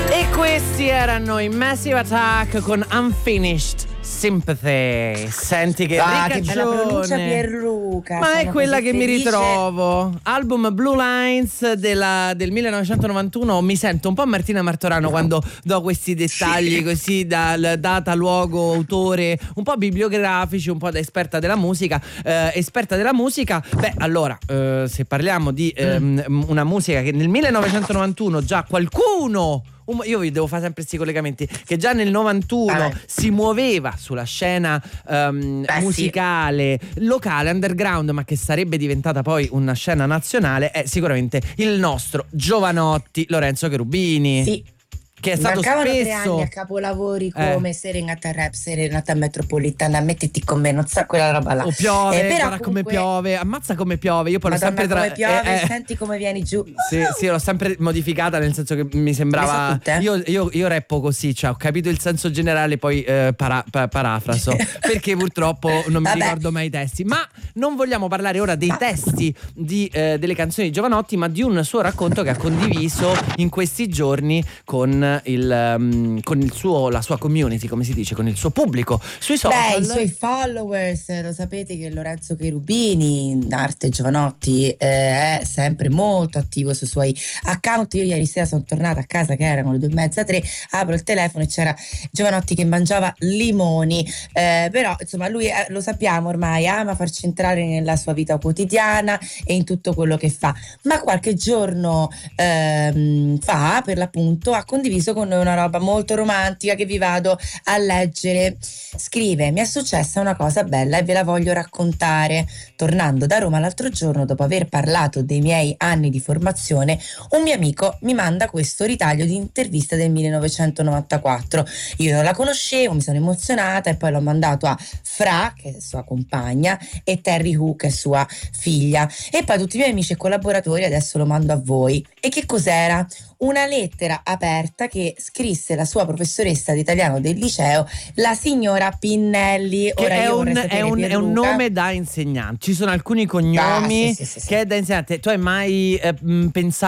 E questi erano i Massive Attack con Unfinished Sympathy. Senti che che bella pronuncia, Pierluca. Ma è quella che felice. mi ritrovo. Album Blue Lines del 1991. Mi sento un po' Martina Martorano quando do questi dettagli così, dal data, luogo, autore, un po' bibliografici, un po' da esperta della musica. Beh, allora, se parliamo di una musica che nel 1991 già qualcuno, io vi devo fare sempre questi collegamenti, che già nel 91 si muoveva sulla scena musicale locale, underground, ma che sarebbe diventata poi una scena nazionale, è sicuramente il nostro Jovanotti, Lorenzo Cherubini. Sì. Che è stato mancavano spesso 3 anni a capolavori come Serenata Rap, Serenata Metropolitana, Mettiti con me, non so quella roba là. O piove, guarda comunque, come piove, ammazza come piove. Io poi l'ho Madonna, sempre come piove, senti come vieni giù. Sì, l'ho sempre modificata, nel senso che mi sembrava. Io rappo così, cioè ho capito il senso generale, poi parafraso. Perché purtroppo non mi ricordo mai i testi. Ma non vogliamo parlare ora dei testi delle canzoni di Jovanotti, ma di un suo racconto che ha condiviso in questi giorni con la sua community, come si dice, con il suo pubblico sui social. I suoi followers. Lo sapete che Lorenzo Cherubini in arte Jovanotti è sempre molto attivo sui suoi account. Io ieri sera sono tornata a casa che erano le 2:30, 3, apro il telefono e c'era Jovanotti che mangiava limoni, però insomma lui lo sappiamo ormai, ama farci entrare nella sua vita quotidiana e in tutto quello che fa, ma qualche giorno fa, per l'appunto, ha condiviso con noi una roba molto romantica che vi vado a leggere. Scrive: mi è successa una cosa bella e ve la voglio raccontare. Tornando da Roma l'altro giorno, dopo aver parlato dei miei anni di formazione, un mio amico mi manda questo ritaglio di intervista del 1994. Io non la conoscevo, mi sono emozionata e poi l'ho mandato a Fra, che è sua compagna, e Terry Hu, che è sua figlia, e poi tutti i miei amici e collaboratori. Adesso lo mando a voi. E che cos'era? Una lettera aperta che scrisse la sua professoressa di italiano del liceo, la signora Pinnelli. Che è un nome da insegnante. Ci sono alcuni cognomi che è da insegnante. Tu hai mai pensato